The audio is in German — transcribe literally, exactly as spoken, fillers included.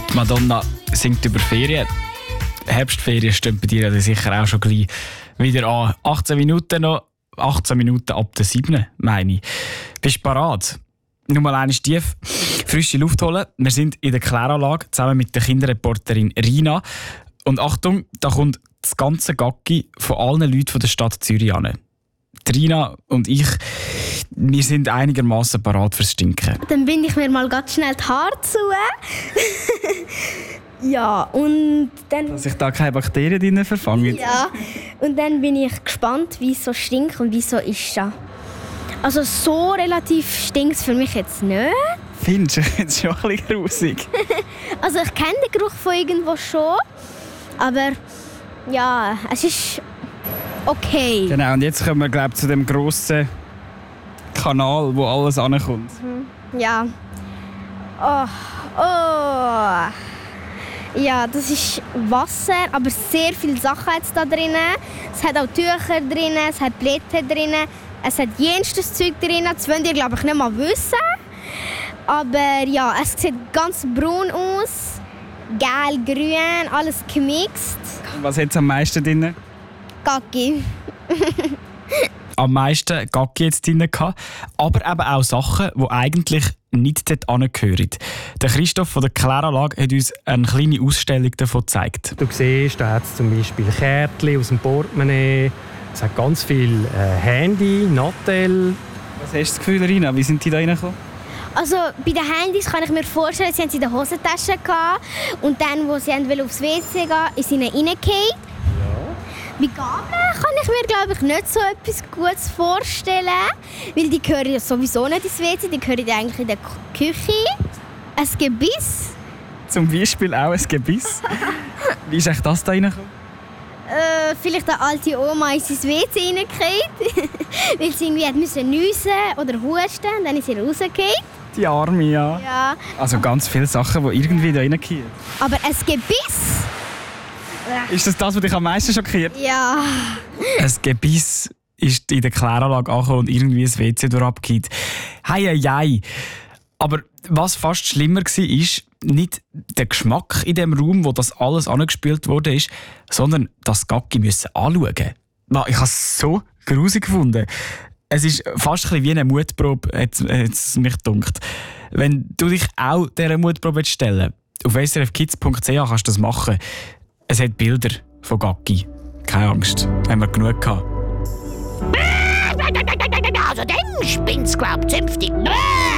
Die Madonna singt über Ferien. Herbstferien stehen bei dir ja sicher auch schon gleich wieder an. achtzehn Minuten noch, achtzehn Minuten ab der sieben, meine ich. Bist du bereit? Nur mal eine tief frische Luft holen. Wir sind in der Kläranlage zusammen mit der Kinderreporterin Rina. Und Achtung, da kommt das ganze Gacki von allen Leuten der Stadt Zürich an. Rina und ich, wir sind einigermaßen parat fürs Stinken. Dann binde ich mir mal ganz schnell die Haare zu. Ja, und dann... Dass sich da keine Bakterien drin verfangen. Ja, und dann bin ich gespannt, wie es so stinkt und wie so ist es. Also so relativ stinkt es für mich jetzt nicht. Findest du jetzt schon ein bisschen grusig? Also ich kenne den Geruch von irgendwo schon, aber ja, es ist okay. Genau, und jetzt kommen wir, glaube ich, zu dem grossen Kanal, wo alles ankommt. Mhm. Ja. Oh, oh. Ja, das ist Wasser, aber sehr viele Sachen hat es da drin. Es hat auch Tücher drin, es hat Blätter drin, es hat jenstes Zeug drin. Das wollt ihr, glaube ich, nicht mal wissen. Aber ja, es sieht ganz braun aus, gelb, grün, alles gemixt. Was hat es am meisten drin? Gacki. Am meisten Gacki jetzt drin gehabt, aber eben auch Sachen, die eigentlich nicht dort hingehören. Der Christoph von der Kläranlage hat uns eine kleine Ausstellung davon gezeigt. Du siehst, da hat es zum Beispiel Kärtchen aus dem Portemonnaie, es hat ganz viel äh, Handy, Nattel. Was hast du das Gefühl, Rina? Wie sind die da reingekommen? Also bei den Handys kann ich mir vorstellen, sie haben sie in der Hosentasche gehabt und dann, wo sie wollten aufs W C gehen, ist ihnen reingefallen. Bei Gabeln kann ich mir, glaube ich, nicht so etwas Gutes vorstellen, weil die gehören ja sowieso nicht ins W C, die gehören ja eigentlich in der Küche. Ein Gebiss. Zum Beispiel auch ein Gebiss. Wie ist eigentlich das da reingekommen? Äh, vielleicht eine alte Oma ist ins W C reingefallen, weil sie irgendwie hat müssen niesen oder husten und dann ist sie rausgefallen. Die Arme, ja. Ja. Also ganz viele Sachen, die irgendwie da reingehen. Aber ein Gebiss? Ist das das, was dich am meisten schockiert? Ja. Ein Gebiss ist in der Kläranlage angekommen und irgendwie ein W C durchabgeht. Hei, hei, hei. Aber was fast schlimmer war, ist nicht der Geschmack in dem Raum, wo das alles angespült wurde, sondern das Gacki müssen anschauen. Ich habe es so grusig gefunden. Es ist fast ein bisschen wie eine Mutprobe, hat es mich gedacht. Wenn du dich auch dieser Mutprobe stellen willst, auf s r f kids punkt c h kannst du das machen. Es hat Bilder von Gacki. Keine Angst, haben wir genug gehabt. Also dann spinnst du, glaub ich, zünftig.